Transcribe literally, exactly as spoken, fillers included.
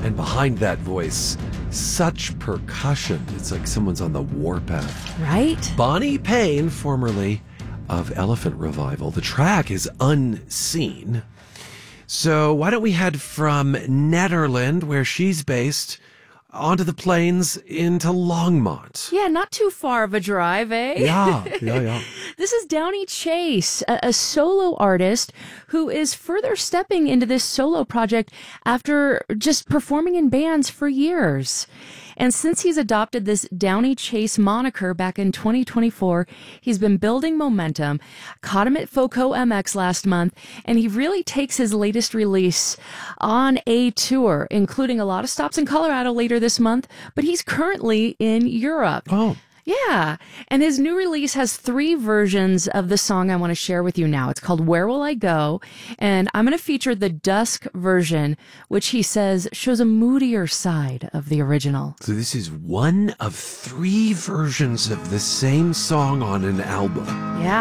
And behind that voice, such percussion. It's like someone's on the warpath. Right? Bonnie Payne, formerly of Elephant Revival. The track is Unseen. So why don't we head from Netherlands, where she's based, onto the plains into Longmont. Yeah, not too far of a drive, eh? Yeah, yeah, yeah. This is Downey Chase, a, a solo artist who is further stepping into this solo project after just performing in bands for years. And since he's adopted this Downey Chase moniker back in twenty twenty-four, he's been building momentum. Caught him at Foco M X last month, and he really takes his latest release on a tour, including a lot of stops in Colorado later this month, but he's currently in Europe. Oh. Yeah, and his new release has three versions of the song I want to share with you now. It's called Where Will I Go? And I'm going to feature the Dusk version, which he says shows a moodier side of the original. So this is one of three versions of the same song on an album. Yeah.